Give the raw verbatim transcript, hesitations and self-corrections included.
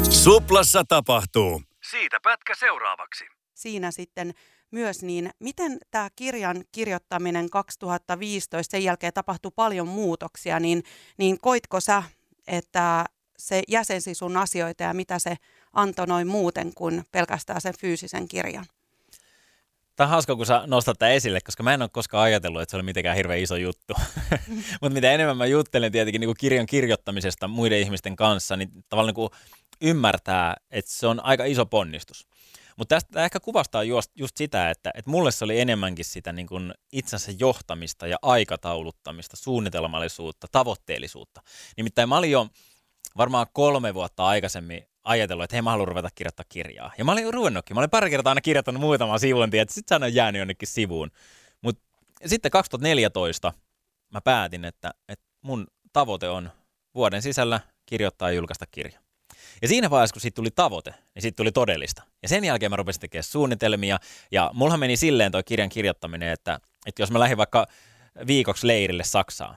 Suplassa tapahtuu. Siitä pätkä seuraavaksi. Siinä sitten myös, niin miten tämä kirjan kirjoittaminen kaksituhattaviisitoista, sen jälkeen tapahtui paljon muutoksia, niin, niin koitko sä, että se jäsensi sun asioita ja mitä se antoi noin muuten kuin pelkästään sen fyysisen kirjan? Tämä on hauska, kun sä nostat tämän esille, koska mä en ole koskaan ajatellut, että se oli mitenkään hirveän iso juttu. Mutta mitä enemmän mä juttelen tietenkin niin kuin kirjan kirjoittamisesta muiden ihmisten kanssa, niin tavallaan niin kuin ymmärtää, että se on aika iso ponnistus. Mutta tästä ehkä kuvastaa just, just sitä, että, että mulle se oli enemmänkin sitä niin kuin itsensä johtamista ja aikatauluttamista, suunnitelmallisuutta, tavoitteellisuutta. Nimittäin mä olin jo varmaan kolme vuotta aikaisemmin ajatellut, että hei, mä haluan ruveta kirjoittaa kirjaa. Ja mä olin ruvennutkin. Mä olin pari kertaa aina kirjoittanut muutaman sivun, että sitten se on jäänyt jonnekin sivuun. Mutta sitten kaksituhattaneljätoista mä päätin, että, että mun tavoite on vuoden sisällä kirjoittaa ja julkaista kirja. Ja siinä vaiheessa, kun siitä tuli tavoite, niin siitä tuli todellista. Ja sen jälkeen mä rupesin tekemään suunnitelmia. Ja mullahan meni silleen toi kirjan kirjoittaminen, että, että jos mä lähdin vaikka viikoksi leirille Saksaan,